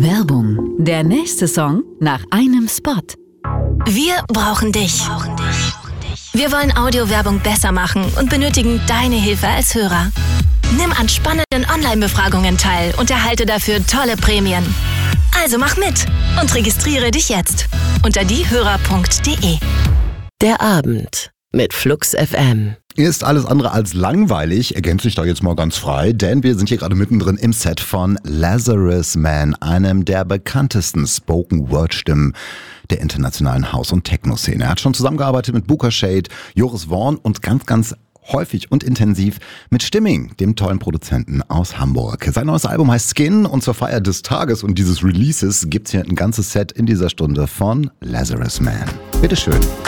Werbung. Der nächste Song nach einem Spot. Wir brauchen dich. Wir wollen Audiowerbung besser machen und benötigen deine Hilfe als Hörer. Nimm an spannenden Online-Befragungen teil und erhalte dafür tolle Prämien. Also mach mit und registriere dich jetzt unter diehörer.de. Der Abend mit Flux FM. Ist alles andere als langweilig, ergänze ich da jetzt mal ganz frei, denn wir sind hier gerade mittendrin im Set von Lazarus Man, einem der bekanntesten Spoken-Word-Stimmen der internationalen House- und Techno-Szene. Er hat schon zusammengearbeitet mit Booker Shade, Joris Vorn und ganz häufig und intensiv mit Stimming, dem tollen Produzenten aus Hamburg. Sein neues Album heißt Skin und zur Feier des Tages und dieses Releases gibt's hier ein ganzes Set in dieser Stunde von Lazarus Man. Bitteschön.